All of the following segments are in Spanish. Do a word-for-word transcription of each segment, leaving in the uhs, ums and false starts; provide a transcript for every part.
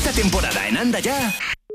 Esta temporada en Anda Ya...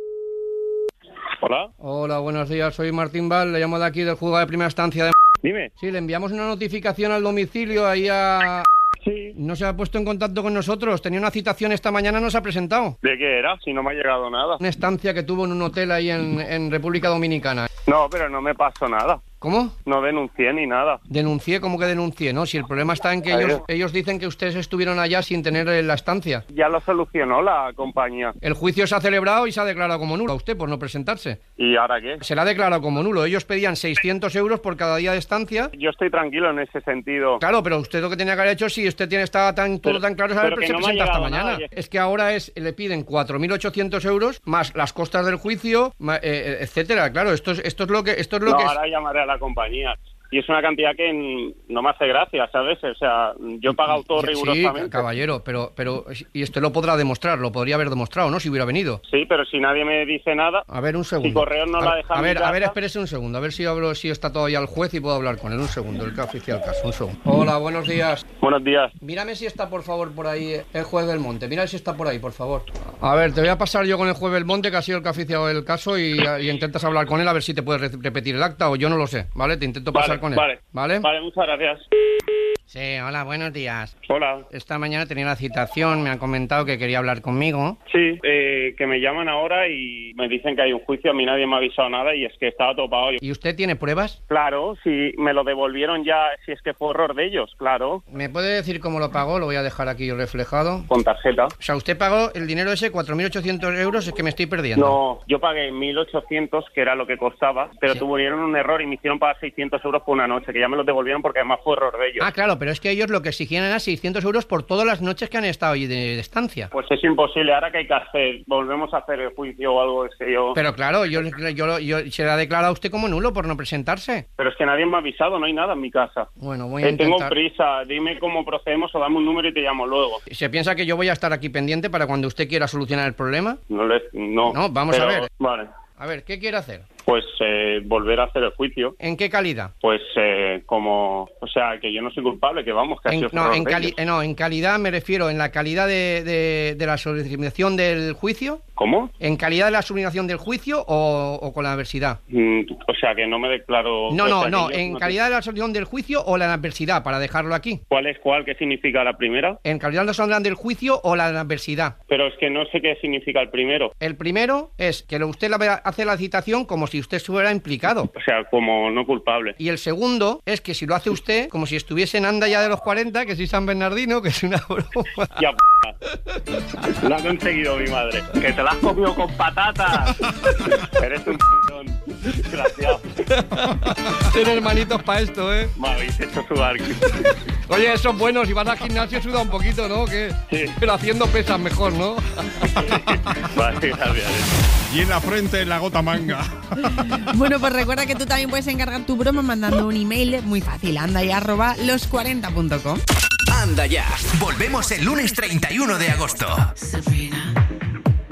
Hola. Hola, buenos días. Soy Martín Val, le llamo de aquí del juzgado de primera instancia de... Dime. Sí, le enviamos una notificación al domicilio ahí a... Sí. No se ha puesto en contacto con nosotros. Tenía una citación esta mañana, no se ha presentado. ¿De qué era? Si no me ha llegado nada. Una estancia que tuvo en un hotel ahí en, en República Dominicana. No, pero no me pasó nada. ¿Cómo? No denuncié ni nada. Denuncié, ¿cómo que denuncié? No, si el problema está en que ellos, ellos dicen que ustedes estuvieron allá sin tener eh, la estancia. Ya lo solucionó la compañía. El juicio se ha celebrado y se ha declarado como nulo a usted por no presentarse. ¿Y ahora qué? Se le ha declarado como nulo. Ellos pedían seiscientos euros por cada día de estancia. Yo estoy tranquilo en ese sentido. Claro, pero usted lo que tenía que haber hecho, si usted tiene estaba tan todo Pero- tan claro, es haber pero que se no me ha presenta hasta llegado mañana. nada. Es que ahora es le piden cuatro mil ochocientos euros más las costas del juicio, ma- eh, etcétera. Claro, esto es esto es lo que esto es lo No, que es- ahora llamaré a la compañía. Y es una cantidad que mm, no me hace gracia, ¿sabes? O sea, yo he pagado todo Sí, rigurosamente. caballero, pero pero y usted lo podrá demostrar, lo podría haber demostrado, ¿no? Si hubiera venido. Sí, pero si nadie me dice nada... A ver, un segundo. Si Correos no a, la deja A en mi ver, a ver, casa- espérese un segundo, a ver si hablo, si está todavía el juez y puedo hablar con él. Un segundo, el que oficia el caso, un segundo. Hola, buenos días. Buenos días. Mírame si está, por favor, por ahí el juez del Monte. Mira si está por ahí, por favor. A ver, te voy a pasar yo con el juez del Monte, que ha sido el que ha oficiado el caso, y, y intentas hablar con él a ver si te puedes re- repetir el acta o yo no lo sé, ¿vale? Te intento pasar Vale, con él. vale. ¿Vale? Vale, muchas gracias. Sí, hola, buenos días. Hola. Esta mañana tenía una citación, me han comentado que quería hablar conmigo. Sí, eh, que me llaman ahora y me dicen que hay un juicio, a mí nadie me ha avisado nada y es que estaba topado. ¿Y usted tiene pruebas? Claro, si me lo devolvieron ya, si es que fue error de ellos, claro, ¿Me puede decir cómo lo pagó? Lo voy a dejar aquí reflejado. con tarjeta. O sea, usted pagó el dinero ese, cuatro mil ochocientos euros, es que me estoy perdiendo. No, yo pagué mil ochocientos, que era lo que costaba, pero Sí. tuvieron un error y me hicieron pagar seiscientos euros por una noche, que ya me los devolvieron porque además fue error de ellos. Ah, claro, pero es que ellos lo que exigían era seiscientos euros por todas las noches que han estado allí de, de estancia. Pues es imposible, ahora que hay que hacer, volvemos a hacer el juicio o algo que sé yo. Pero claro, yo, yo, yo se le ha declarado a usted como nulo por no presentarse. Pero es que nadie me ha avisado, no hay nada en mi casa. Bueno, voy a Eh, tengo intentar... prisa, dime cómo procedemos o dame un número y te llamo luego. ¿Se piensa que yo voy a estar aquí pendiente para cuando usted quiera solucionar el problema? No, les, no. No, vamos a Pero, ver. Vale, A ver, ¿qué quiere hacer? pues eh, volver a hacer el juicio. ¿En qué calidad? Pues eh, como, o sea, que yo no soy culpable, que vamos, que ha En, sido no, error en de cali- ellos. eh, no, en calidad me refiero, en la calidad de, de, de la solicitación del juicio, ¿Cómo? ¿en calidad de la sublimación del juicio o, o con la adversidad? Mm, o sea, que no me declaro... No, o no, sea, no, que yo en te- calidad de la solución del juicio o la adversidad, para dejarlo aquí. ¿Cuál es cuál? ¿Qué significa la primera? En calidad de la solución del juicio o la adversidad. Pero es que no sé qué significa el primero. El primero es que lo- usted la ve- hace la citación como si usted estuviera implicado. O sea, como no culpable. Y el segundo es que si lo hace usted como si estuviese en Anda Ya de los cuarenta, que soy San Bernardino, que es una broma. Ya, p***. Lo ha conseguido mi madre. Que te la has comido con patatas. Eres un p***. Desgraciado. Tiene hermanitos para esto, ¿eh? Me habéis hecho sudar. Oye, eso es bueno, si vas al gimnasio suda un poquito, ¿no? ¿Qué? Sí. Pero haciendo pesas mejor, ¿no? Vale, gracias. Y en la frente la gota manga. Bueno, pues recuerda que tú también puedes encargar tu broma mandando un email muy fácil, anda y arroba los cuarenta punto com. Anda Ya. Volvemos el lunes treinta y uno de agosto. Sabrina.